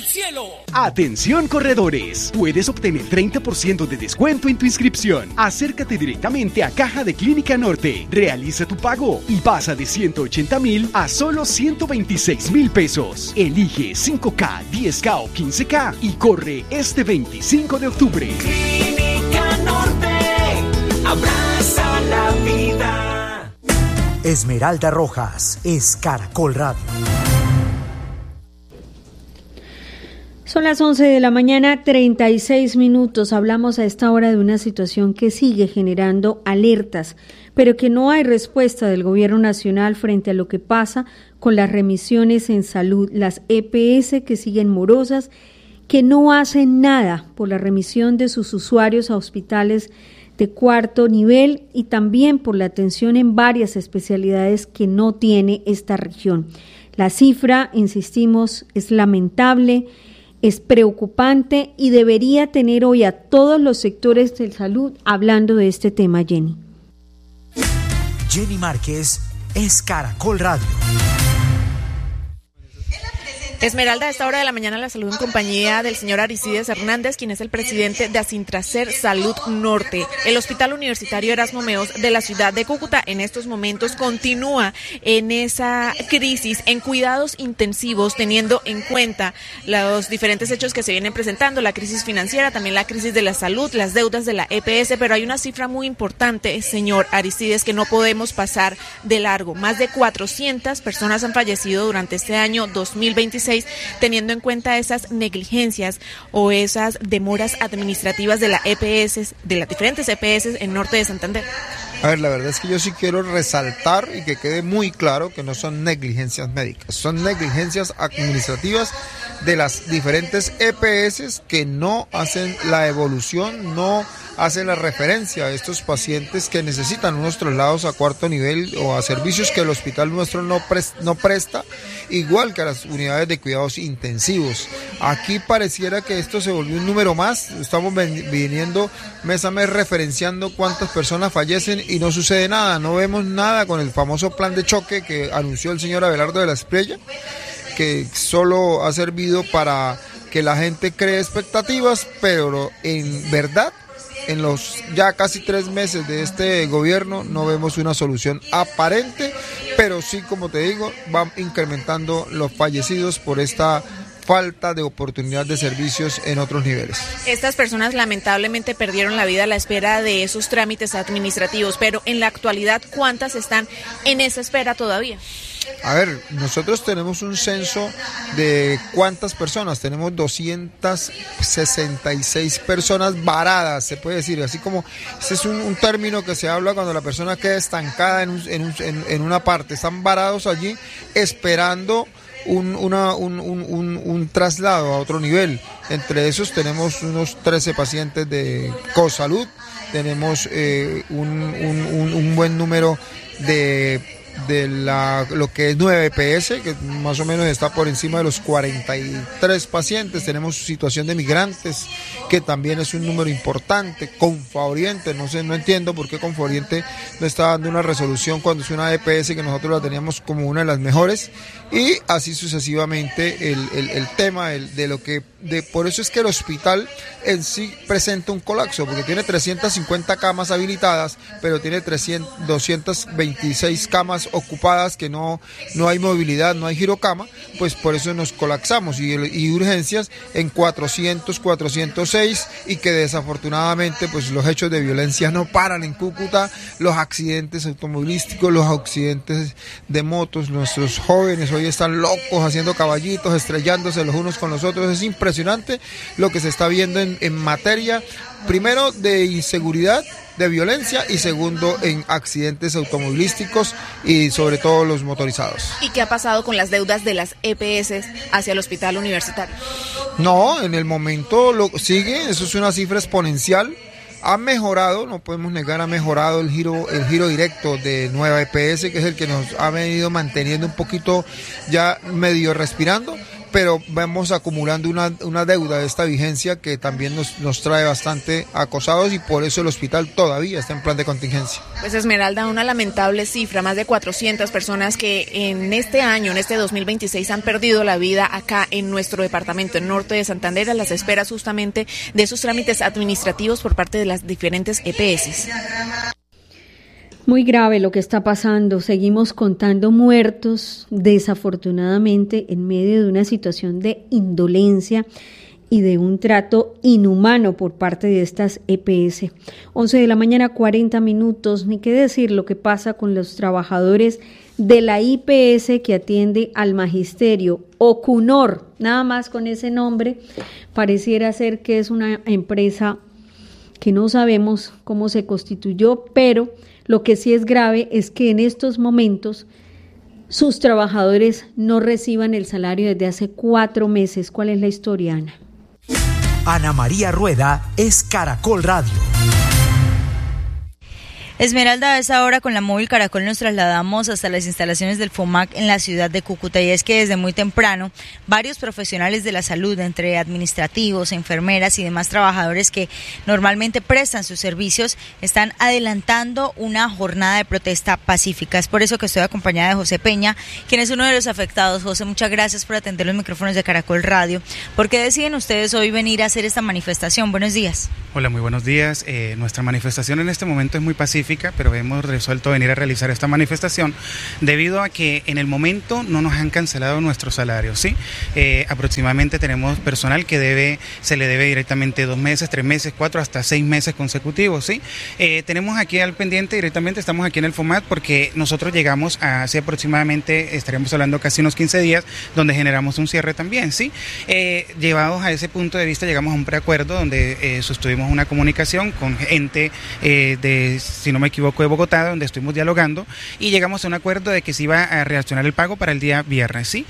del cielo. Atención corredores, puedes obtener 30% de descuento en tu inscripción. Acércate directamente a Caja de Clínica Norte, realiza tu pago y pasa de 180,000 a solo 126,000 pesos. Elige 5K, 10K o 15K y corre este 25 de octubre. Clínica Norte, abraza la vida. Esmeralda Rojas es Caracol Radio. Son las 11 de la mañana, 36 minutos. Hablamos a esta hora de una situación que sigue generando alertas, pero que no hay respuesta del gobierno nacional frente a lo que pasa con las remisiones en salud, las EPS que siguen morosas, que no hacen nada por la remisión de sus usuarios a hospitales de cuarto nivel y también por la atención en varias especialidades que no tiene esta región. La cifra, insistimos, es lamentable, es preocupante y debería tener hoy a todos los sectores de salud hablando de este tema, Jenny. Jenny Márquez es Caracol Radio. Esmeralda, a esta hora de la mañana la saludo en compañía del señor Aristides Hernández, quien es el presidente de Asintracer Salud Norte. El Hospital Universitario Erasmo Meos de la ciudad de Cúcuta en estos momentos continúa en esa crisis en cuidados intensivos, teniendo en cuenta los diferentes hechos que se vienen presentando, la crisis financiera, también la crisis de la salud, las deudas de la EPS, pero hay una cifra muy importante, señor Aristides, que no podemos pasar de largo. Más de 400 personas han fallecido durante este año 2026, teniendo en cuenta esas negligencias o esas demoras administrativas de la EPS, de las diferentes EPS en Norte de Santander. A ver, la verdad es que yo sí quiero resaltar y que quede muy claro que no son negligencias médicas, son negligencias administrativas de las diferentes EPS que no hacen la evolución, no hacen la referencia a estos pacientes que necesitan unos traslados a cuarto nivel o a servicios que el hospital nuestro no presta, igual que a las unidades de cuidados intensivos. Aquí pareciera que esto se volvió un número más, estamos viniendo mes a mes referenciando cuántas personas fallecen y no sucede nada, no vemos nada con el famoso plan de choque que anunció el señor Abelardo de la Espriella, que solo ha servido para que la gente cree expectativas, pero en verdad en los ya casi 3 meses de este gobierno no vemos una solución aparente, pero sí, como te digo, van incrementando los fallecidos por esta falta de oportunidad de servicios en otros niveles. Estas personas lamentablemente perdieron la vida a la espera de esos trámites administrativos, pero en la actualidad, ¿cuántas están en esa espera todavía? A ver, nosotros tenemos un censo de cuántas personas, tenemos 266 personas varadas, se puede decir, así como, ese es un término que se habla cuando la persona queda estancada en una parte, están varados allí esperando un traslado a otro nivel. Entre esos tenemos unos 13 pacientes de COSalud, tenemos un buen número de lo que es 9 EPS, que más o menos está por encima de los 43 pacientes. Tenemos situación de migrantes, que también es un número importante. Confavoriente, no entiendo por qué Confavoriente no está dando una resolución cuando es una EPS que nosotros la teníamos como una de las mejores, y así sucesivamente el tema de lo que por eso es que el hospital en sí presenta un colapso, porque tiene 350 camas habilitadas, pero tiene 226 camas ocupadas, que no hay movilidad, no hay girocama, pues por eso nos colapsamos, y urgencias en 406, y que desafortunadamente pues los hechos de violencia no paran en Cúcuta, los accidentes automovilísticos, los accidentes de motos, nuestros jóvenes hoy están locos haciendo caballitos, estrellándose los unos con los otros. Es impresionante lo que se está viendo en materia, primero de inseguridad, de violencia, y segundo en accidentes automovilísticos y sobre todo los motorizados. ¿Y qué ha pasado con las deudas de las EPS hacia el hospital universitario? No, en el momento lo sigue, eso es una cifra exponencial. Ha mejorado, no podemos negar, ha mejorado el giro directo de Nueva EPS, que es el que nos ha venido manteniendo un poquito ya medio respirando, pero vamos acumulando una deuda de esta vigencia que también nos trae bastante acosados, y por eso el hospital todavía está en plan de contingencia. Pues Esmeralda, una lamentable cifra, más de 400 personas que en este año, en este 2026, han perdido la vida acá en nuestro departamento, en norte de Santander, a las esperas justamente de esos trámites administrativos por parte de las diferentes EPS. Muy grave lo que está pasando. Seguimos contando muertos, desafortunadamente, en medio de una situación de indolencia y de un trato inhumano por parte de estas EPS. 11 de la mañana, 40 minutos. Ni qué decir lo que pasa con los trabajadores de la IPS que atiende al magisterio, Ocunor, nada más con ese nombre. Pareciera ser que es una empresa que no sabemos cómo se constituyó, pero lo que sí es grave es que en estos momentos sus trabajadores no reciban el salario desde hace 4 meses. ¿Cuál es la historia, Ana? Ana María Rueda es Caracol Radio. Esmeralda, a esa hora con la móvil Caracol nos trasladamos hasta las instalaciones del FOMAC en la ciudad de Cúcuta, y es que desde muy temprano varios profesionales de la salud, entre administrativos, enfermeras y demás trabajadores que normalmente prestan sus servicios, están adelantando una jornada de protesta pacífica. Es por eso que estoy acompañada de José Peña, quien es uno de los afectados. José, muchas gracias por atender los micrófonos de Caracol Radio. ¿Por qué deciden ustedes hoy venir a hacer esta manifestación? Buenos días. Hola, muy buenos días. Nuestra manifestación en este momento es muy pacífica, pero hemos resuelto venir a realizar esta manifestación debido a que en el momento no nos han cancelado nuestros salarios, ¿sí? Aproximadamente tenemos personal que se le debe directamente 2 meses, 3 meses, 4, hasta 6 meses consecutivos, ¿sí? Tenemos aquí al pendiente directamente, estamos aquí en el FOMAT porque nosotros llegamos hace aproximadamente, estaríamos hablando casi unos 15 días, donde generamos un cierre también, ¿sí? Llevados a ese punto de vista, llegamos a un preacuerdo donde sostuvimos una comunicación con gente si no me equivoco, de Bogotá, donde estuvimos dialogando, y llegamos a un acuerdo de que se iba a reaccionar el pago para el día viernes, ¿sí?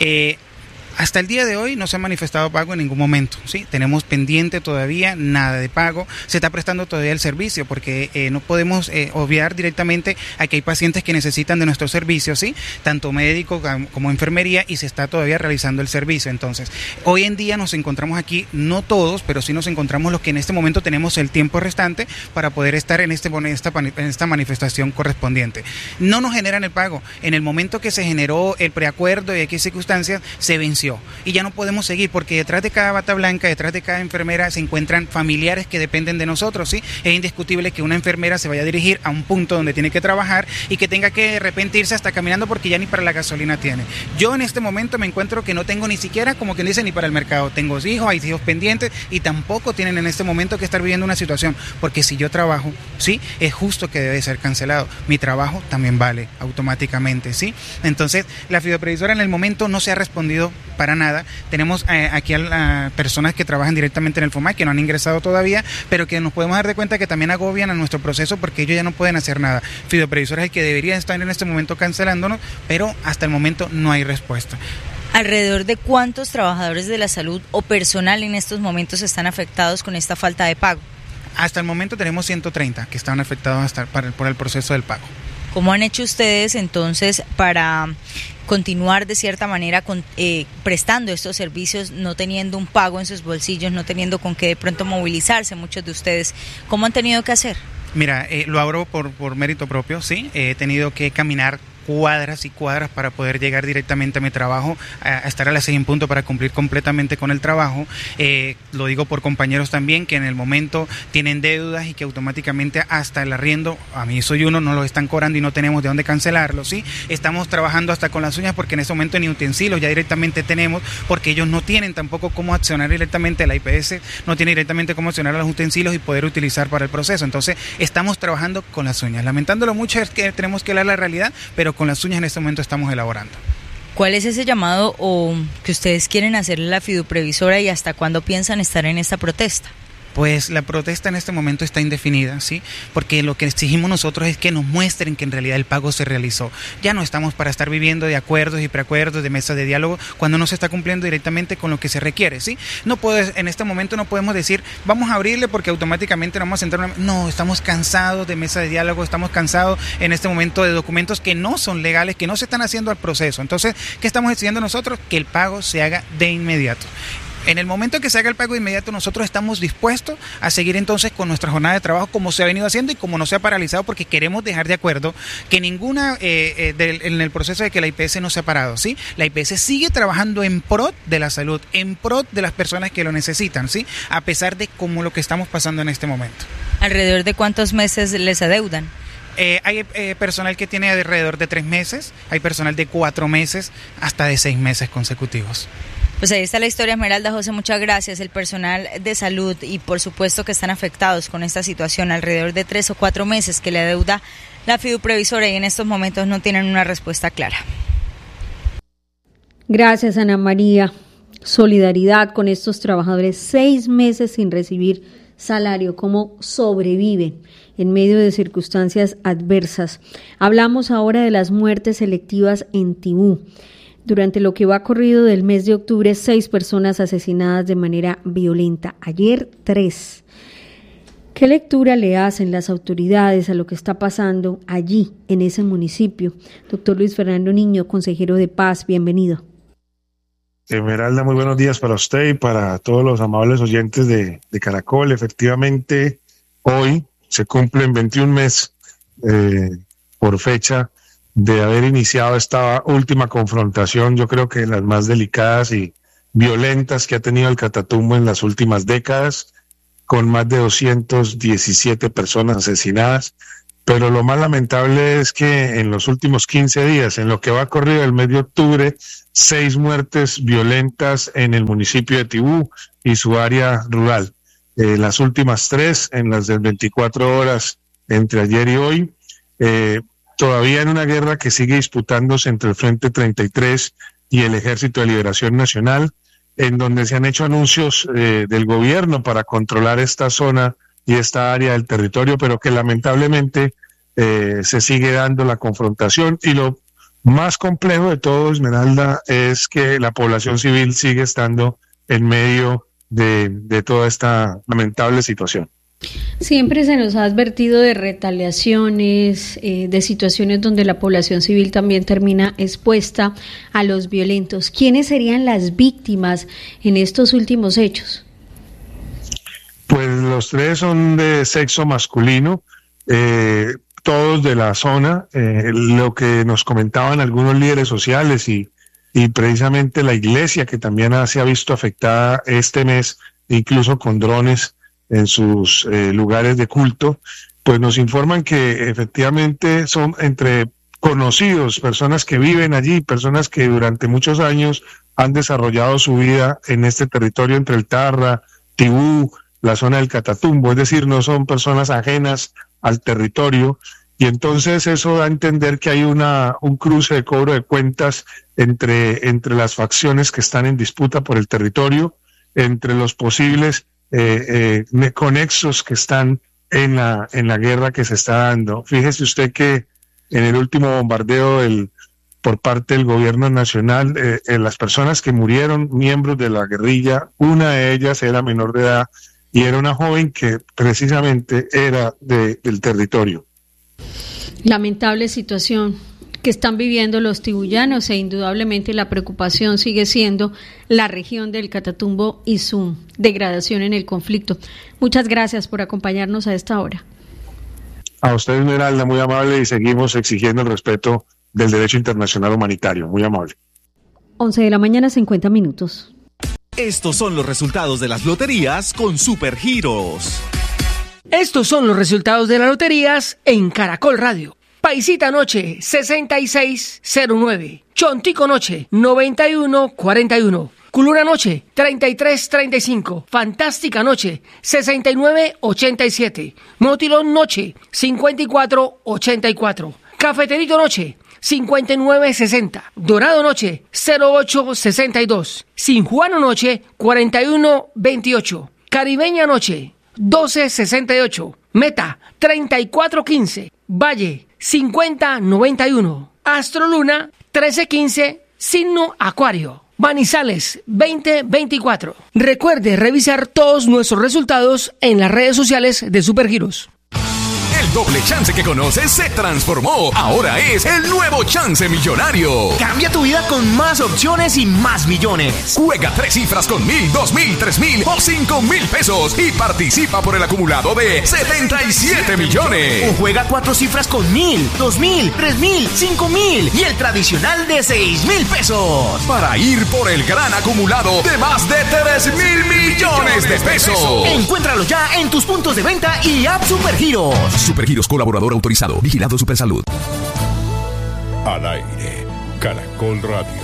Hasta el día de hoy no se ha manifestado pago en ningún momento, ¿sí? Tenemos pendiente todavía nada de pago, se está prestando todavía el servicio porque no podemos obviar directamente a que hay pacientes que necesitan de nuestros servicios, ¿sí? Tanto médico como enfermería, y se está todavía realizando el servicio. Entonces, hoy en día nos encontramos aquí, no todos, pero sí nos encontramos los que en este momento tenemos el tiempo restante para poder estar en esta manifestación correspondiente. No nos generan el pago. En el momento que se generó el preacuerdo y aquí circunstancias, se venció. Y ya no podemos seguir porque detrás de cada bata blanca, detrás de cada enfermera se encuentran familiares que dependen de nosotros, ¿sí? Es indiscutible que una enfermera se vaya a dirigir a un punto donde tiene que trabajar y que tenga que de repente irse hasta caminando porque ya ni para la gasolina tiene. Yo en este momento me encuentro que no tengo ni siquiera, como quien dice, ni para el mercado. Tengo hijos, hay hijos pendientes y tampoco tienen en este momento que estar viviendo una situación, porque si yo trabajo, ¿sí? Es justo que debe ser cancelado. Mi trabajo también vale automáticamente, ¿sí? Entonces, la fideoprevisora en el momento no se ha respondido para nada. Tenemos aquí a personas que trabajan directamente en el FOMAC que no han ingresado todavía, pero que nos podemos dar de cuenta que también agobian a nuestro proceso porque ellos ya no pueden hacer nada. Fideoprevisora es el que debería estar en este momento cancelándonos, pero hasta el momento no hay respuesta. ¿Alrededor de cuántos trabajadores de la salud o personal en estos momentos están afectados con esta falta de pago? Hasta el momento tenemos 130 que están afectados por el proceso del pago. ¿Cómo han hecho ustedes entonces para continuar de cierta manera prestando estos servicios, no teniendo un pago en sus bolsillos, no teniendo con qué de pronto movilizarse muchos de ustedes? ¿Cómo han tenido que hacer? Mira, lo abro por mérito propio, sí. He tenido que caminar cuadras y cuadras para poder llegar directamente a mi trabajo, a estar a las 6 en punto para cumplir completamente con el trabajo. Lo digo por compañeros también que en el momento tienen deudas y que automáticamente hasta el arriendo, a mí soy uno, no lo están cobrando y no tenemos de dónde cancelarlo, ¿sí? Estamos trabajando hasta con las uñas porque en ese momento ni utensilios ya directamente tenemos, porque ellos no tienen tampoco cómo accionar directamente, la IPS no tiene directamente cómo accionar a los utensilios y poder utilizar para el proceso. Entonces estamos trabajando con las uñas. Lamentándolo mucho es que tenemos que hablar la realidad, pero con las uñas en este momento estamos elaborando. ¿Cuál es ese llamado que ustedes quieren hacerle a la fideoprevisora y hasta cuándo piensan estar en esta protesta? Pues la protesta en este momento está indefinida, ¿sí? Porque lo que exigimos nosotros es que nos muestren que en realidad el pago se realizó. Ya no estamos para estar viviendo de acuerdos y preacuerdos, de mesas de diálogo, cuando no se está cumpliendo directamente con lo que se requiere, ¿sí? En este momento no podemos decir, vamos a abrirle porque automáticamente vamos a entrar. No, estamos cansados de mesas de diálogo, estamos cansados en este momento de documentos que no son legales, que no se están haciendo al proceso. Entonces, ¿qué estamos exigiendo nosotros? Que el pago se haga de inmediato. En el momento que se haga el pago de inmediato, nosotros estamos dispuestos a seguir entonces con nuestra jornada de trabajo como se ha venido haciendo y como no se ha paralizado, porque queremos dejar de acuerdo que ninguna, en el proceso de que la IPS no se ha parado, ¿sí? La IPS sigue trabajando en pro de la salud, en pro de las personas que lo necesitan, ¿sí? A pesar de como lo que estamos pasando en este momento. ¿Alrededor de cuántos meses les adeudan? Hay personal que tiene alrededor de 3 meses, hay personal de 4 meses, hasta de 6 meses consecutivos. Pues ahí está la historia, Esmeralda. José, muchas gracias. El personal de salud y por supuesto que están afectados con esta situación, alrededor de 3 o 4 meses que le adeuda la fiduprevisora y en estos momentos no tienen una respuesta clara. Gracias, Ana María. Solidaridad con estos trabajadores, 6 meses sin recibir salario, cómo sobreviven en medio de circunstancias adversas. Hablamos ahora de las muertes selectivas en Tibú. Durante lo que va corrido del mes de octubre, 6 personas asesinadas de manera violenta. Ayer 3. ¿Qué lectura le hacen las autoridades a lo que está pasando allí, en ese municipio? Doctor Luis Fernando Niño, consejero de Paz, bienvenido. Esmeralda, muy buenos días para usted y para todos los amables oyentes de Caracol. Efectivamente, hoy se cumplen 21 meses por fecha de haber iniciado esta última confrontación, yo creo que las más delicadas y violentas que ha tenido el Catatumbo en las últimas décadas, con más de 217 personas asesinadas. Pero lo más lamentable es que en los últimos 15 días, en lo que va corrido el mes de octubre, 6 muertes violentas en el municipio de Tibú y su área rural. Las últimas 3 en las de 24 horas entre ayer y hoy. Todavía en una guerra que sigue disputándose entre el Frente 33 y el Ejército de Liberación Nacional, en donde se han hecho anuncios del gobierno para controlar esta zona y esta área del territorio, pero que lamentablemente se sigue dando la confrontación. Y lo más complejo de todo, Esmeralda, es que la población civil sigue estando en medio de toda esta lamentable situación. Siempre se nos ha advertido de retaliaciones, de situaciones donde la población civil también termina expuesta a los violentos. ¿Quiénes serían las víctimas en estos últimos hechos? Pues los 3 son de sexo masculino, todos de la zona. Lo que nos comentaban algunos líderes sociales y precisamente la iglesia, que también se ha visto afectada este mes, incluso con drones en sus lugares de culto, pues nos informan que efectivamente son entre conocidos, personas que viven allí, personas que durante muchos años han desarrollado su vida en este territorio entre el Tarra, Tibú, la zona del Catatumbo, es decir, no son personas ajenas al territorio, y entonces eso da a entender que hay un cruce de cobro de cuentas entre las facciones que están en disputa por el territorio, entre los posibles conexos que están en la guerra que se está dando. Fíjese usted que en el último bombardeo por parte del gobierno nacional, las personas que murieron, miembros de la guerrilla, una de ellas era menor de edad y era una joven que precisamente era del territorio. Lamentable situación que están viviendo los tibullanos e indudablemente la preocupación sigue siendo la región del Catatumbo y su degradación en el conflicto. Muchas gracias por acompañarnos a esta hora. A usted, Esmeralda, muy amable, y seguimos exigiendo el respeto del derecho internacional humanitario. Muy amable. 11:50 a.m. Estos son los resultados de las loterías con Supergiros. Estos son los resultados de las loterías en Caracol Radio. Paisita Noche, 6609. Chontico Noche, 9141. Culura Noche, 3335. Fantástica Noche, 6987. Motilón Noche, 5484. Cafeterito Noche, 5960. Dorado Noche, 0862. Sinjuano Noche, 4128. Caribeña Noche, 1268. Meta 3415. Valle 5091. Astroluna 1315. Signo Acuario. Manizales 2024. Recuerde revisar todos nuestros resultados en las redes sociales de Supergiros. El doble chance que conoces se transformó. Ahora es el nuevo chance millonario. Cambia tu vida con más opciones y más millones. Juega 3 cifras con 1,000, 2,000, 3,000 o 5,000 pesos y participa por el acumulado de 77 millones. O juega 4 cifras con 1,000, 2,000, 3,000, 5,000 y el tradicional de 6,000 pesos. Para ir por el gran acumulado de más de 3,000 millones de pesos. Encuéntralo ya en tus puntos de venta y app Supergiros. Supergiros, colaborador autorizado. Vigilado Supersalud. Al aire, Caracol Radio.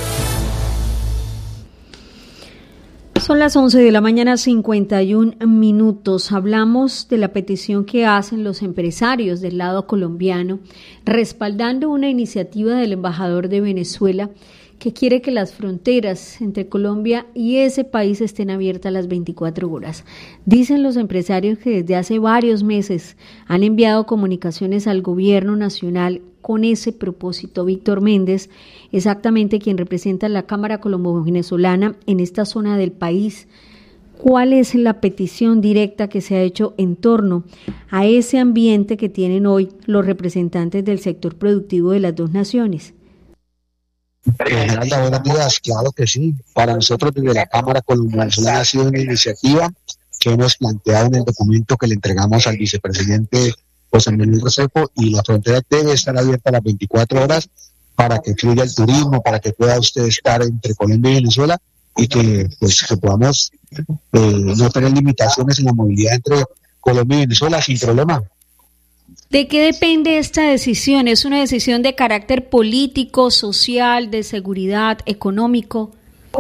Son las 11 de la mañana, 51 minutos. Hablamos de la petición que hacen los empresarios del lado colombiano, respaldando una iniciativa del embajador de Venezuela que quiere que las fronteras entre Colombia y ese país estén abiertas las 24 horas. Dicen los empresarios que desde hace varios meses han enviado comunicaciones al gobierno nacional con ese propósito. Víctor Méndez, exactamente quien representa la Cámara Colombo-Venezolana en esta zona del país, ¿cuál es la petición directa que se ha hecho en torno a ese ambiente que tienen hoy los representantes del sector productivo de las dos naciones? Esmeralda, buenos días. Claro que sí. Para nosotros desde la Cámara Colombo-Venezolana ha sido una iniciativa que hemos planteado en el documento que le entregamos al vicepresidente José Manuel Restrepo, y la frontera debe estar abierta a las 24 horas para que fluya el turismo, para que pueda usted estar entre Colombia y Venezuela y que podamos no tener limitaciones en la movilidad entre Colombia y Venezuela sin problema. ¿De qué depende esta decisión? ¿Es una decisión de carácter político, social, de seguridad, económico?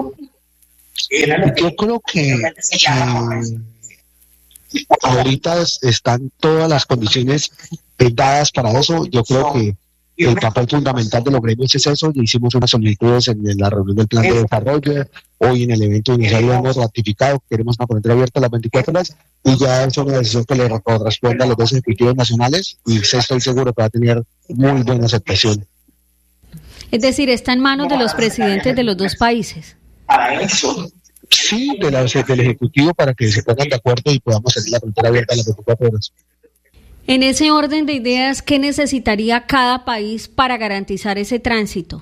Yo creo que ahorita están todas las condiciones dadas para eso. Yo creo que el papel fundamental de los gremios es eso. Ya hicimos unas solicitudes en la reunión del plan de desarrollo. Hoy en el evento inicial lo hemos ratificado. Queremos una frontera abierta a las 24 horas y ya es una decisión que le corresponde a los dos ejecutivos nacionales y estoy seguro que va a tener muy buena aceptación. Es decir, está en manos de los presidentes de los dos países. Sí, del Ejecutivo, para que se pongan de acuerdo y podamos tener la frontera abierta a las 24 horas. En ese orden de ideas, ¿qué necesitaría cada país para garantizar ese tránsito?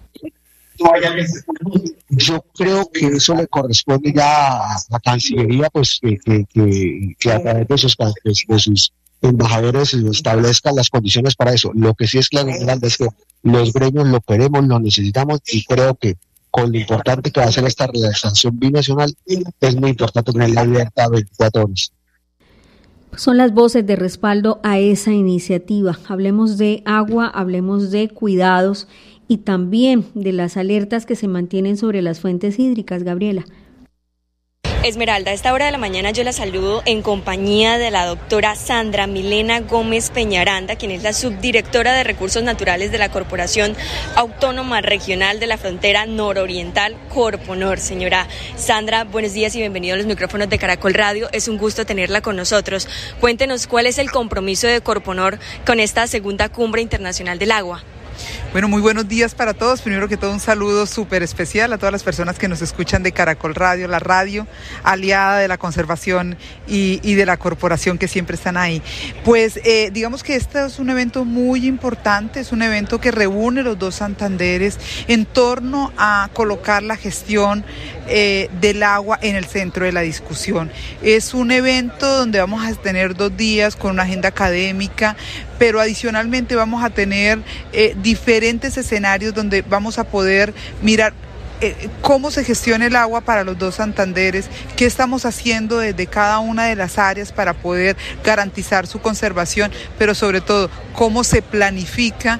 Yo creo que eso le corresponde ya a la Cancillería, pues que a través de sus embajadores establezcan las condiciones para eso. Lo que sí es claro es que los gremios lo queremos, lo necesitamos, y creo que con lo importante que va a ser esta relación binacional, es muy importante tenerla abierta 24 horas. Son las voces de respaldo a esa iniciativa. Hablemos de agua, hablemos de cuidados y también de las alertas que se mantienen sobre las fuentes hídricas. Gabriela. Esmeralda, a esta hora de la mañana yo la saludo en compañía de la doctora Sandra Milena Gómez Peñaranda, quien es la subdirectora de Recursos Naturales de la Corporación Autónoma Regional de la Frontera Nororiental, Corponor. Señora Sandra, buenos días y bienvenido a los micrófonos de Caracol Radio. Es un gusto tenerla con nosotros. Cuéntenos cuál es el compromiso de Corponor con esta segunda Cumbre Internacional del Agua. Bueno, muy buenos días para todos. Primero que todo, un saludo súper especial a todas las personas que nos escuchan de Caracol Radio, la radio aliada de la conservación y de la corporación, que siempre están ahí. Pues digamos que este es un evento muy importante, es un evento que reúne los dos Santanderes en torno a colocar la gestión del agua en el centro de la discusión. Es un evento donde vamos a tener 2 días con una agenda académica, pero adicionalmente vamos a tener diferentes escenarios donde vamos a poder mirar cómo se gestiona el agua para los dos Santanderes, qué estamos haciendo desde cada una de las áreas para poder garantizar su conservación, pero sobre todo cómo se planifica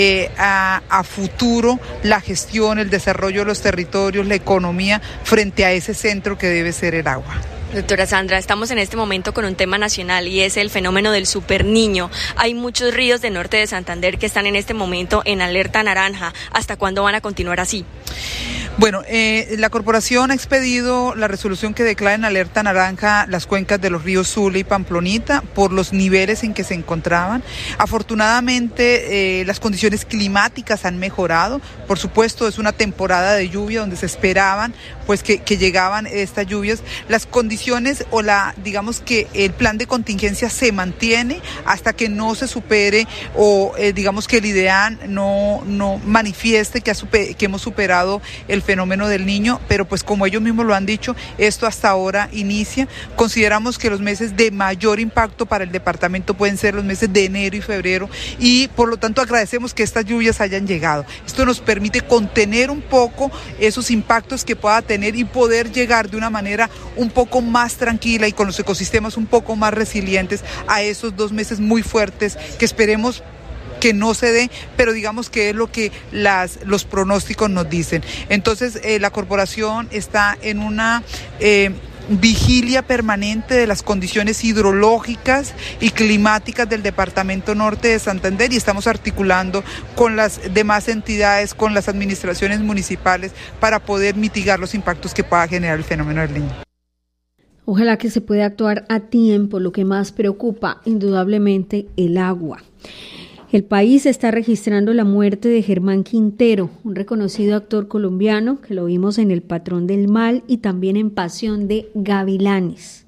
a futuro la gestión, el desarrollo de los territorios, la economía frente a ese centro que debe ser el agua. Doctora Sandra, estamos en este momento con un tema nacional y es el fenómeno del superniño. Hay muchos ríos del norte de Santander que están en este momento en alerta naranja. ¿Hasta cuándo van a continuar así? Bueno, la corporación ha expedido la resolución que declara en alerta naranja las cuencas de los ríos Sula y Pamplonita por los niveles en que se encontraban. Afortunadamente, las condiciones climáticas han mejorado. Por supuesto, es una temporada de lluvia donde se esperaban pues que llegaban estas lluvias. Las condiciones digamos que el plan de contingencia se mantiene hasta que no se supere o digamos que el IDEAN no manifieste que hemos superado el fenómeno del Niño, pero pues como ellos mismos lo han dicho, esto hasta ahora inicia. Consideramos que los meses de mayor impacto para el departamento pueden ser los meses de enero y febrero y por lo tanto agradecemos que estas lluvias hayan llegado. Esto nos permite contener un poco esos impactos que pueda tener y poder llegar de una manera un poco más tranquila y con los ecosistemas un poco más resilientes a esos 2 meses muy fuertes que esperemos que no se dé, pero digamos que es lo que los pronósticos nos dicen. Entonces, la corporación está en una vigilia permanente de las condiciones hidrológicas y climáticas del departamento norte de Santander y estamos articulando con las demás entidades, con las administraciones municipales para poder mitigar los impactos que pueda generar el fenómeno del Niño. Ojalá que se pueda actuar a tiempo. Lo que más preocupa, indudablemente, el agua. El país está registrando la muerte de Germán Quintero, un reconocido actor colombiano que lo vimos en El Patrón del Mal y también en Pasión de Gavilanes.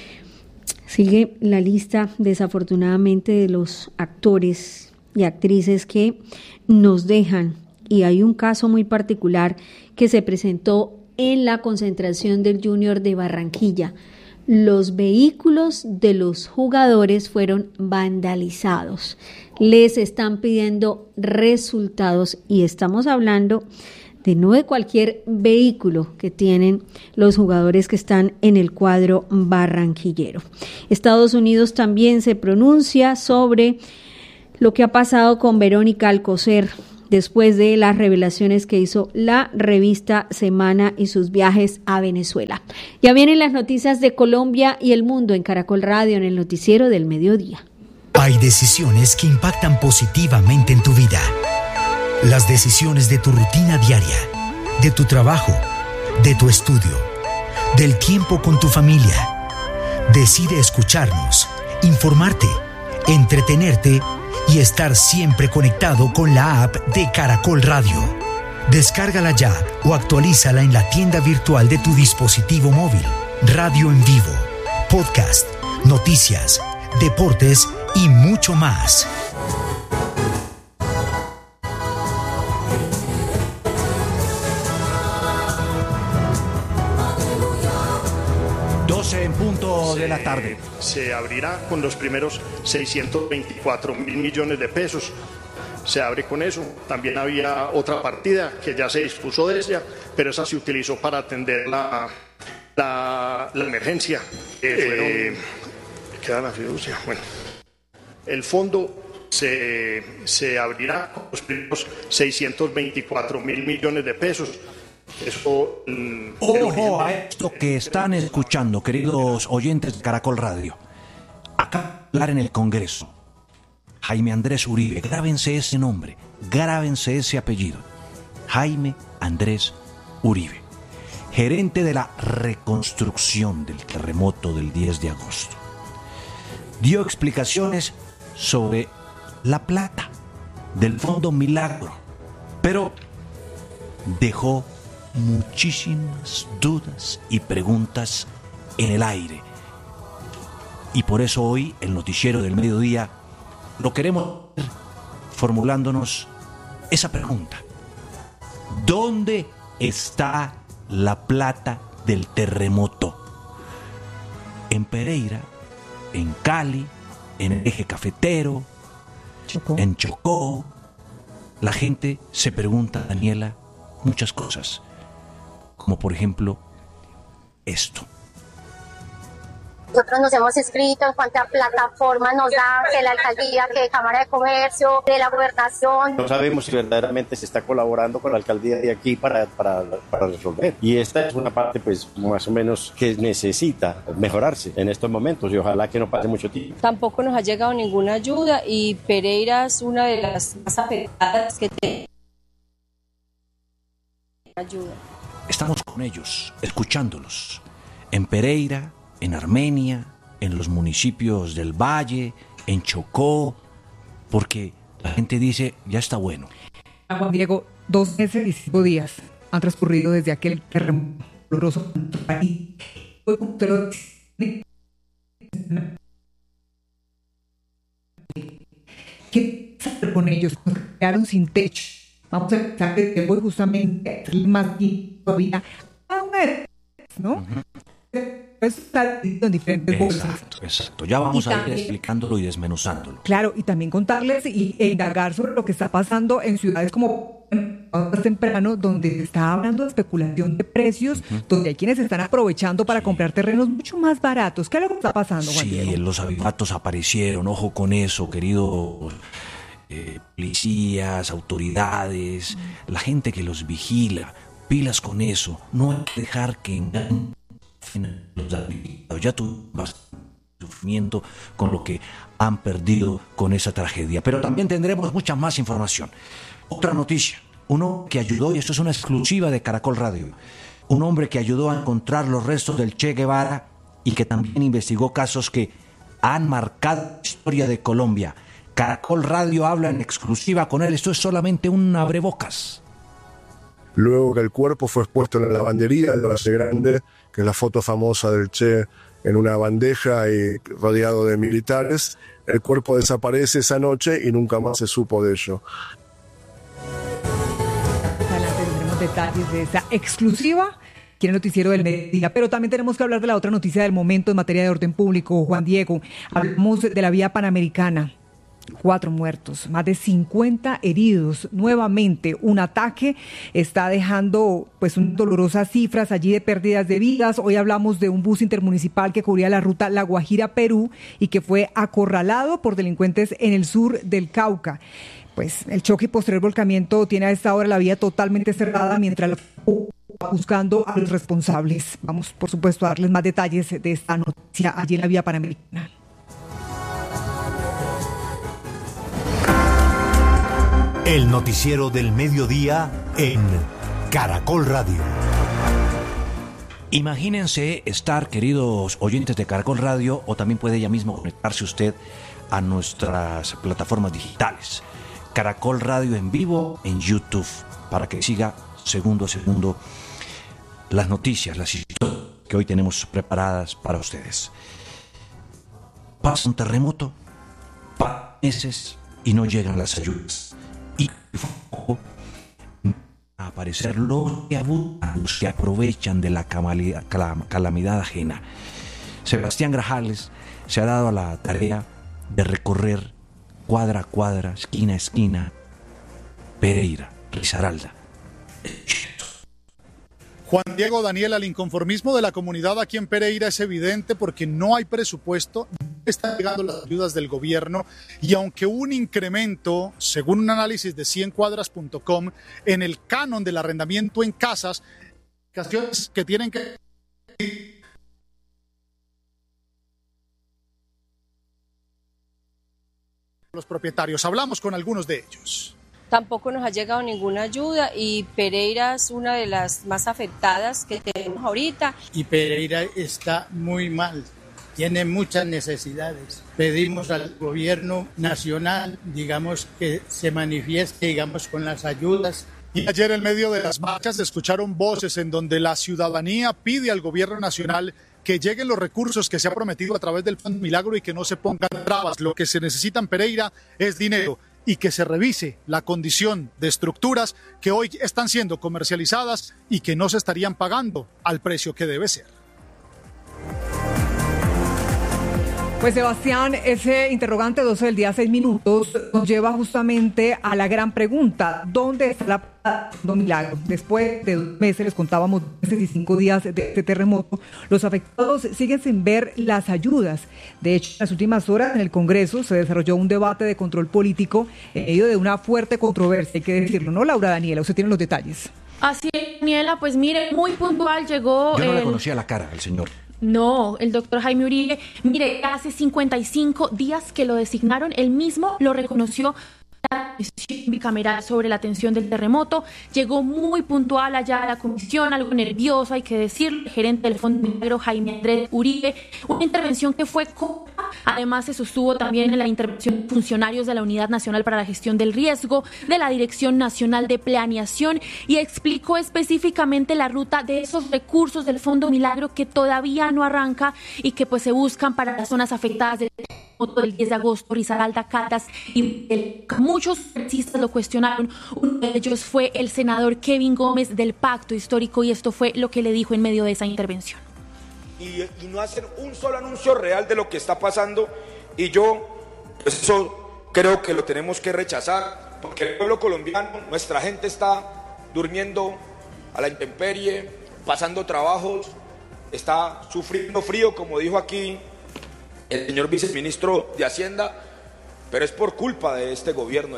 Sigue la lista, desafortunadamente, de los actores y actrices que nos dejan. Y hay un caso muy particular que se presentó en la concentración del Junior de Barranquilla. Los vehículos de los jugadores fueron vandalizados. Les están pidiendo resultados y estamos hablando no de cualquier vehículo que tienen los jugadores que están en el cuadro barranquillero. Estados Unidos también se pronuncia sobre lo que ha pasado con Verónica Alcocer después de las revelaciones que hizo la revista Semana y sus viajes a Venezuela. Ya vienen las noticias de Colombia y el mundo en Caracol Radio en el noticiero del mediodía. Hay decisiones que impactan positivamente en tu vida. Las decisiones de tu rutina diaria, de tu trabajo, de tu estudio, del tiempo con tu familia. Decide escucharnos, informarte, entretenerte y estar siempre conectado con la app de Caracol Radio. Descárgala ya o actualízala en la tienda virtual de tu dispositivo móvil. Radio en vivo, podcast, noticias, deportes y mucho más. En punto de la tarde. Se abrirá con los primeros 624.000 millones de pesos. Se abre con eso. También había otra partida que ya se dispuso de ella, pero esa se utilizó para atender la emergencia. Queda la fiducia. Bueno, el fondo se abrirá con los primeros 624.000 millones de pesos. Eso, ojo a esto que están escuchando, queridos oyentes de Caracol Radio. Acá hablar en el Congreso. Jaime Andrés Uribe, grábense ese nombre, grábense ese apellido. Jaime Andrés Uribe, gerente de la reconstrucción del terremoto del 10 de agosto. Dio explicaciones sobre la plata del Fondo Milagro, pero dejó muchísimas dudas y preguntas en el aire. Y por eso hoy el noticiero del mediodía lo queremos formulándonos esa pregunta: ¿dónde está la plata del terremoto? En Pereira, en Cali, en el eje cafetero, Chocó. En Chocó. La gente se pregunta, Daniela, muchas cosas, como por ejemplo esto. Nosotros nos hemos escrito en cuánta plataforma nos da, que la alcaldía, que Cámara de Comercio, de la Gobernación. No sabemos si verdaderamente se está colaborando con la alcaldía de aquí para resolver. Y esta es una parte, pues, más o menos que necesita mejorarse en estos momentos y ojalá que no pase mucho tiempo. Tampoco nos ha llegado ninguna ayuda y Pereira es una de las más afectadas que tiene ayuda. estamos con ellos, escuchándolos, en Pereira, en Armenia, en los municipios del Valle, en Chocó, porque la gente dice, ya está bueno. Juan Diego, 2 meses y 5 días han transcurrido desde aquel terremoto doloroso en nuestro país. ¿Qué pasa con ellos? Quedaron sin techo. Vamos a empezar de tiempo y justamente más todavía, ¿no? Eso está en diferentes bolsas. Exacto. Ya vamos a ir explicándolo y desmenuzándolo. Claro, y también contarles e indagar sobre lo que está pasando en ciudades como más temprano, donde se está hablando de especulación de precios, donde hay quienes están aprovechando para comprar terrenos mucho más baratos. ¿Qué es lo que está pasando, Juan Diego? Sí, los avivatos aparecieron. Ojo con eso, queridos policías, autoridades, la gente que los vigila. Pilas con eso. No hay que dejar que engañen los avivatos. Ya tuvimos sufrimiento con lo que han perdido con esa tragedia. Pero también tendremos mucha más información. Otra noticia. Uno que ayudó, y esto es una exclusiva de Caracol Radio, un hombre que ayudó a encontrar los restos del Che Guevara y que también investigó casos que han marcado la historia de Colombia. Caracol Radio habla en exclusiva con él. Esto es solamente un abrebocas. Luego que el cuerpo fue expuesto en la lavandería de Valle Grande, que es la foto famosa del Che en una bandeja y rodeado de militares, el cuerpo desaparece esa noche y nunca más se supo de ello. Adelante tendremos detalles de esa exclusiva. Aquí en el noticiero del mediodía, pero también tenemos que hablar de la otra noticia del momento en materia de orden público, Juan Diego. Hablamos de la vía panamericana. 4 muertos, más de 50 heridos. Nuevamente, un ataque está dejando pues dolorosas cifras allí de pérdidas de vidas. Hoy hablamos de un bus intermunicipal que cubría la ruta La Guajira-Perú y que fue acorralado por delincuentes en el sur del Cauca. Pues el choque y posterior volcamiento tiene a esta hora la vía totalmente cerrada mientras va buscando a los responsables. Vamos, por supuesto, a darles más detalles de esta noticia allí en la vía panamericana. El noticiero del mediodía en Caracol Radio. Imagínense estar, queridos oyentes de Caracol Radio, o también puede ya mismo conectarse usted a nuestras plataformas digitales. Caracol Radio en vivo en YouTube, para que siga segundo a segundo las noticias, las historias que hoy tenemos preparadas para ustedes. Pasa un terremoto, pasan meses y no llegan las ayudas. Y a aparecer los que aprovechan de la calamidad ajena. Sebastián Grajales se ha dado a la tarea de recorrer cuadra a cuadra, esquina a esquina, Pereira, Risaralda. Juan Diego, Daniela, el inconformismo de la comunidad aquí en Pereira es evidente porque no hay presupuesto, no están llegando las ayudas del gobierno y aunque hubo un incremento, según un análisis de 100cuadras.com, en el canon del arrendamiento en casas, que tienen que los propietarios. Hablamos con algunos de ellos. Tampoco nos ha llegado ninguna ayuda y Pereira es una de las más afectadas que tenemos ahorita. Y Pereira está muy mal, tiene muchas necesidades. Pedimos al gobierno nacional, digamos, que se manifieste, digamos, con las ayudas. Y ayer en medio de las marchas se escucharon voces en donde la ciudadanía pide al gobierno nacional que lleguen los recursos que se ha prometido a través del Fondo Milagro y que no se pongan trabas. Lo que se necesita en Pereira es dinero y que se revise la condición de estructuras que hoy están siendo comercializadas y que no se estarían pagando al precio que debe ser. Pues Sebastián, ese interrogante 12 del día 6 minutos nos lleva justamente a la gran pregunta: ¿dónde está la plata del Fondo Milagro? Después de 2 meses, les contábamos 2 meses y 5 días de este terremoto, los afectados siguen sin ver las ayudas. De hecho, en las últimas horas en el Congreso se desarrolló un debate de control político en medio de una fuerte controversia, hay que decirlo, ¿no, Laura Daniela? Usted tiene los detalles. Así es, Daniela, pues mire, muy puntual llegó... Yo no le conocía la cara al señor. No, el doctor Jaime Uribe, mire, hace 55 días que lo designaron, él mismo lo reconoció la comisión bicameral sobre la atención del terremoto. Llegó muy puntual allá a la comisión, algo nervioso, hay que decirlo, el gerente del Fondo Milagro, Jaime Andrés Uribe, una intervención que fue corta. Además, se sostuvo también en la intervención de funcionarios de la Unidad Nacional para la Gestión del Riesgo, de la Dirección Nacional de Planeación, y explicó específicamente la ruta de esos recursos del Fondo Milagro que todavía no arranca y que pues se buscan para las zonas afectadas del terremoto del 10 de agosto, Risaralda, Caldas y muchos congresistas lo cuestionaron. Uno de ellos fue el senador Kevin Gómez del Pacto Histórico, y esto fue lo que le dijo en medio de esa intervención. Y no hacen un solo anuncio real de lo que está pasando, y yo pues eso creo que lo tenemos que rechazar, porque el pueblo colombiano, nuestra gente está durmiendo a la intemperie, pasando trabajos, está sufriendo frío, como dijo aquí el señor viceministro de Hacienda, pero es por culpa de este gobierno.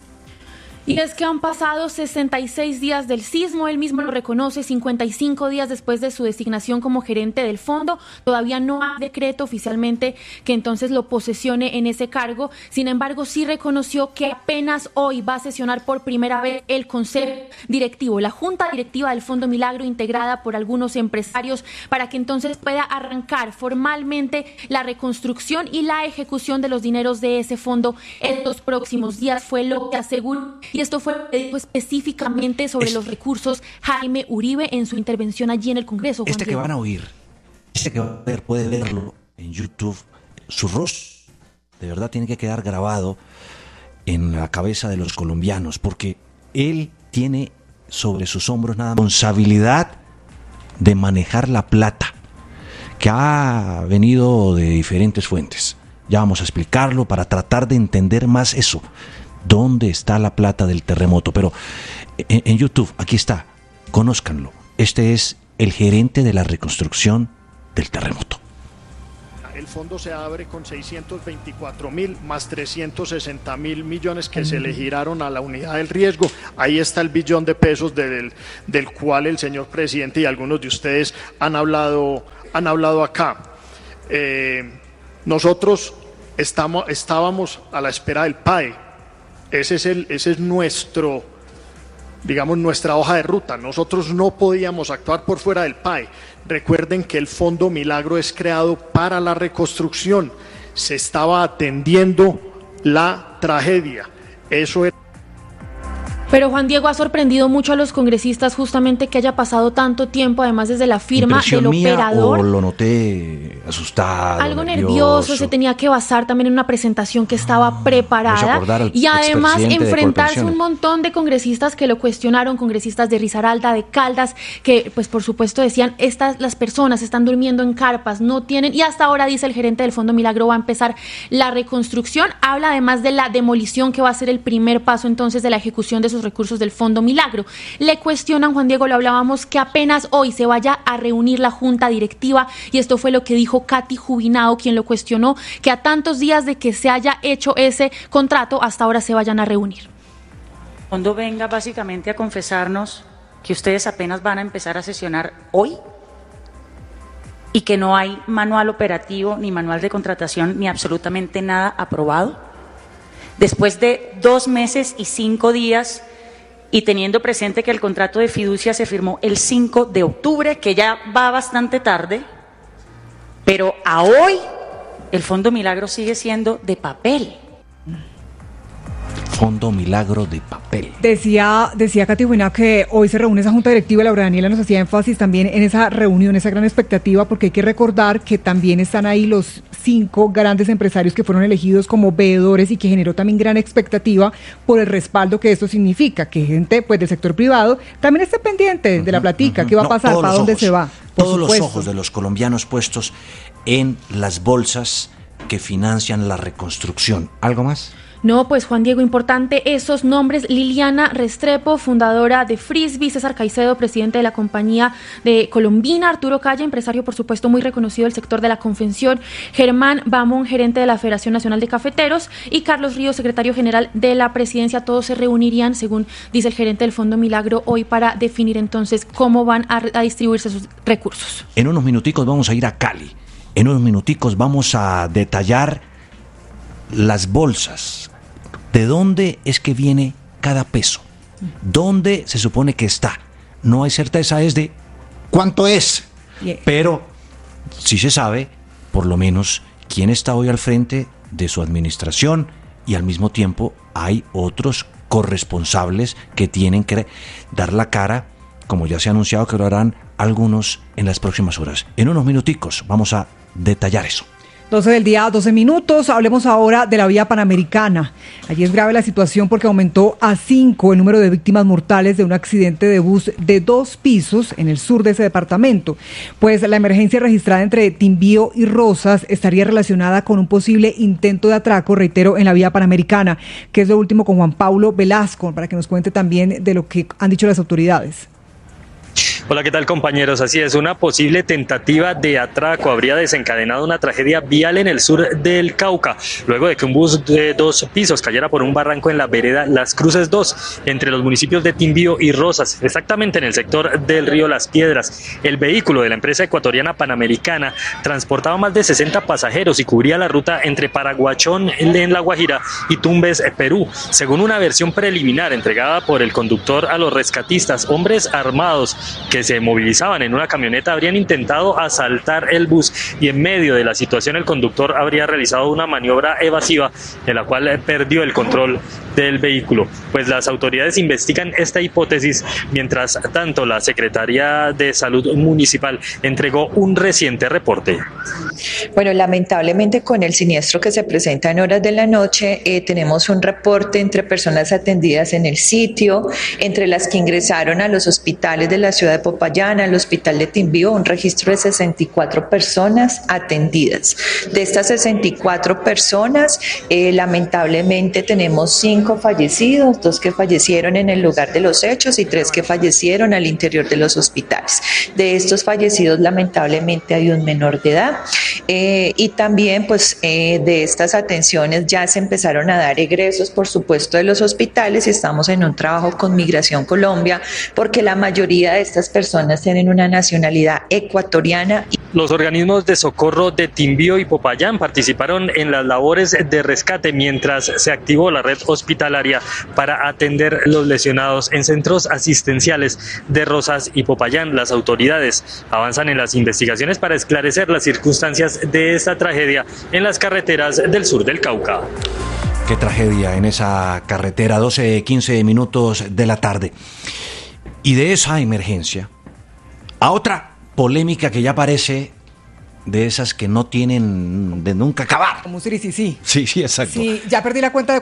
Y es que han pasado 66 días del sismo, él mismo lo reconoce, 55 días después de su designación como gerente del fondo. Todavía no hay decreto oficialmente que entonces lo posesione en ese cargo. Sin embargo, sí reconoció que apenas hoy va a sesionar por primera vez el Consejo Directivo, la Junta Directiva del Fondo Milagro, integrada por algunos empresarios, para que entonces pueda arrancar formalmente la reconstrucción y la ejecución de los dineros de ese fondo en los próximos días. Fue lo que aseguró. Y esto fue lo que dijo específicamente sobre los recursos Jaime Uribe en su intervención allí en el Congreso. Que van a oír, que va a ver, puede verlo en YouTube, su rostro de verdad tiene que quedar grabado en la cabeza de los colombianos, porque él tiene sobre sus hombros nada más responsabilidad de manejar la plata que ha venido de diferentes fuentes. Ya vamos a explicarlo para tratar de entender más eso. ¿Dónde está la plata del terremoto? Pero en YouTube, aquí está, conózcanlo. Este es el gerente de la reconstrucción del terremoto. El fondo se abre con 624.000 más 360.000 millones que se le giraron a la unidad del riesgo. Ahí está el billón de pesos del cual el señor presidente y algunos de ustedes han hablado acá. Nosotros estábamos a la espera del PAE. Ese es nuestro, digamos, nuestra hoja de ruta. Nosotros no podíamos actuar por fuera del PAE. Recuerden que el Fondo Milagro es creado para la reconstrucción. Se estaba atendiendo la tragedia. Eso era. Pero Juan Diego, ha sorprendido mucho a los congresistas justamente que haya pasado tanto tiempo, además desde la firma del operador. ¿O lo noté asustado? Algo nervioso, se tenía que basar también en una presentación que estaba preparada y además enfrentarse a un montón de congresistas que lo cuestionaron, congresistas de Risaralda, de Caldas, que pues por supuesto decían, las personas están durmiendo en carpas, no tienen, y hasta ahora dice el gerente del Fondo Milagro va a empezar la reconstrucción. Habla además de la demolición, que va a ser el primer paso entonces de la ejecución de sus recursos del Fondo Milagro. Le cuestionan, Juan Diego, lo hablábamos, que apenas hoy se vaya a reunir la Junta Directiva, y esto fue lo que dijo Katy Jubinao, quien lo cuestionó, que a tantos días de que se haya hecho ese contrato, hasta ahora se vayan a reunir. El fondo venga básicamente a confesarnos que ustedes apenas van a empezar a sesionar hoy y que no hay manual operativo, ni manual de contratación, ni absolutamente nada aprobado. Después de 2 meses y 5 días, y teniendo presente que el contrato de fiducia se firmó el 5 de octubre, que ya va bastante tarde, pero a hoy el Fondo Milagro sigue siendo de papel. Fondo Milagro de papel. Decía Katy Jubinao que hoy se reúne esa junta directiva. Laura Daniela nos hacía énfasis también en esa reunión, esa gran expectativa, porque hay que recordar que también están ahí los 5 grandes empresarios que fueron elegidos como veedores y que generó también gran expectativa por el respaldo que esto significa, que gente pues del sector privado también esté pendiente de la platica, qué va a pasar, para dónde se va. Todos los ojos de los colombianos puestos en las bolsas que financian la reconstrucción. ¿Algo más? No, pues Juan Diego, importante esos nombres: Liliana Restrepo, fundadora de Frisbee; César Caicedo, presidente de la compañía de Colombina; Arturo Calle, empresario por supuesto muy reconocido del sector de la confección; Germán Bamón, gerente de la Federación Nacional de Cafeteros; y Carlos Ríos, secretario general de la presidencia. Todos se reunirían, según dice el gerente del Fondo Milagro, hoy para definir entonces cómo van a distribuirse sus recursos. En unos minuticos vamos a ir a Cali, en unos minuticos vamos a detallar las bolsas ¿De dónde es que viene cada peso? ¿Dónde se supone que está? No hay certeza es de cuánto es, pero sí se sabe, por lo menos, quién está hoy al frente de su administración, y al mismo tiempo hay otros corresponsables que tienen que dar la cara, como ya se ha anunciado que lo harán algunos en las próximas horas. En unos minuticos vamos a detallar eso. 12 del día, 12 minutos. Hablemos ahora de la vía Panamericana. Allí es grave la situación porque aumentó a 5 el número de víctimas mortales de un accidente de bus de 2 pisos en el sur de ese departamento. Pues la emergencia registrada entre Timbío y Rosas estaría relacionada con un posible intento de atraco, reitero, en la vía Panamericana, que es lo último con Juan Pablo Velasco, para que nos cuente también de lo que han dicho las autoridades. Hola, ¿qué tal, compañeros? Así es, una posible tentativa de atraco habría desencadenado una tragedia vial en el sur del Cauca, luego de que un bus de 2 pisos cayera por un barranco en la vereda Las Cruces 2, entre los municipios de Timbío y Rosas, exactamente en el sector del río Las Piedras. El vehículo de la empresa ecuatoriana Panamericana transportaba más de 60 pasajeros y cubría la ruta entre Paraguachón en La Guajira y Tumbes, Perú. Según una versión preliminar entregada por el conductor a los rescatistas, hombres armados que se movilizaban en una camioneta habrían intentado asaltar el bus, y en medio de la situación el conductor habría realizado una maniobra evasiva en la cual perdió el control del vehículo. Pues las autoridades investigan esta hipótesis. Mientras tanto, la Secretaría de Salud Municipal entregó un reciente reporte. Bueno, lamentablemente con el siniestro que se presenta en horas de la noche, tenemos un reporte entre personas atendidas en el sitio, entre las que ingresaron a los hospitales de la ciudad de Popayán, al hospital de Timbío, un registro de 64 personas atendidas. De estas 64 personas, lamentablemente tenemos 5 fallecidos, 2 que fallecieron en el lugar de los hechos y 3 que fallecieron al interior de los hospitales. De estos fallecidos, lamentablemente hay un menor de edad, y también pues de estas atenciones ya se empezaron a dar egresos, por supuesto, de los hospitales, y estamos en un trabajo con Migración Colombia, porque la mayoría de estas personas tienen una nacionalidad ecuatoriana. Los organismos de socorro de Timbío y Popayán participaron en las labores de rescate mientras se activó la red hospitalaria para atender los lesionados en centros asistenciales de Rosas y Popayán. Las autoridades avanzan en las investigaciones para esclarecer las circunstancias de esta tragedia en las carreteras del sur del Cauca. Qué tragedia en esa carretera, 12:15 minutos de la tarde. Y de esa emergencia a otra polémica que ya parece de esas que no tienen de nunca acabar. Como un sí. Sí, exacto. Sí, ya perdí la cuenta de